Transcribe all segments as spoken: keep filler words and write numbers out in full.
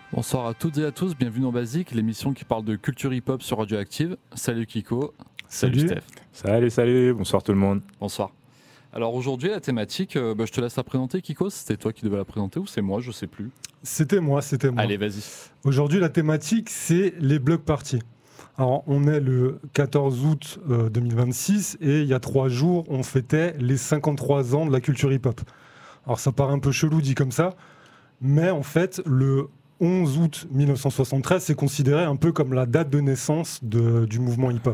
Bonsoir à toutes et à tous, bienvenue dans Basique, l'émission qui parle de culture hip-hop sur Radioactive. Salut Kiko. Salut, Salut Steph. Salut, salut, bonsoir tout le monde. Bonsoir. Alors aujourd'hui, la thématique, euh, bah, je te laisse la présenter, Kiko. C'était toi qui devais la présenter ou c'est moi, je sais plus. C'était moi, c'était moi. Allez, vas-y. Aujourd'hui, la thématique, c'est les block parties. Alors, on est le quatorze août euh, deux mille vingt-six et il y a trois jours, on fêtait les cinquante-trois ans de la culture hip-hop. Alors, ça paraît un peu chelou dit comme ça, mais en fait, le onze août mille neuf cent soixante-treize, c'est considéré un peu comme la date de naissance de, du mouvement hip-hop.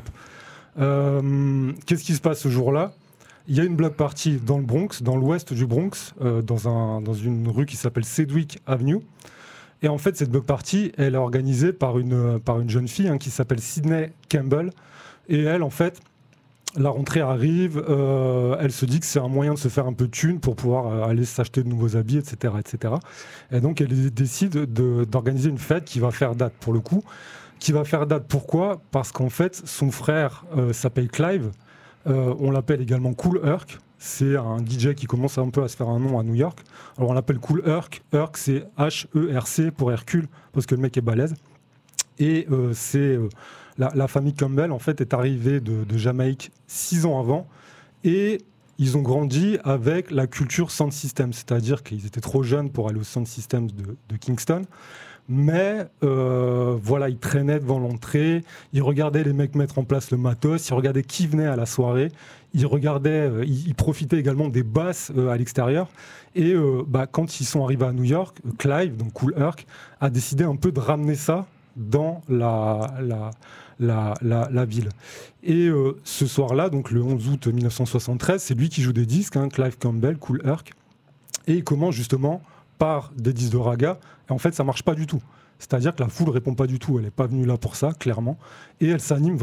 Euh, qu'est-ce qui se passe ce jour-là ? Il y a une block party dans le Bronx, dans l'ouest du Bronx, euh, dans, un, dans une rue qui s'appelle Sedgwick Avenue. Et en fait, cette block party, elle est organisée par une, par une jeune fille hein, qui s'appelle Sydney Campbell. Et elle, en fait, la rentrée arrive, euh, elle se dit que c'est un moyen de se faire un peu de thune pour pouvoir euh, aller s'acheter de nouveaux habits, et cetera, et cetera. Et donc, elle décide de, d'organiser une fête qui va faire date, pour le coup. Qui va faire date, pourquoi ? Parce qu'en fait, son frère euh, s'appelle Clive. Euh, on l'appelle également Kool Herc. C'est un D J qui commence un peu à se faire un nom à New York. Alors on l'appelle Kool Herc. Herc, c'est H E R C pour Hercule, parce que le mec est balèze. Et euh, c'est euh, la, la famille Campbell en fait est arrivée de, de Jamaïque six ans avant, et ils ont grandi avec la culture sound system, c'est-à-dire qu'ils étaient trop jeunes pour aller au sound system de, de Kingston. Mais euh, voilà, ils traînaient devant l'entrée, ils regardaient les mecs mettre en place le matos, ils regardaient qui venait à la soirée, ils regardaient, euh, ils, ils profitaient également des basses euh, à l'extérieur. Et euh, bah, quand ils sont arrivés à New York, Clive, donc Kool Herc, a décidé un peu de ramener ça dans la, la, la, la, la ville. Et euh, ce soir-là, donc le onze août mille neuf cent soixante-treize, c'est lui qui joue des disques, hein, Clive Campbell, Kool Herc, et il commence justement par des disques de raga, et en fait ça marche pas du tout. C'est-à-dire que la foule répond pas du tout, elle est pas venue là pour ça, clairement, et elle s'anime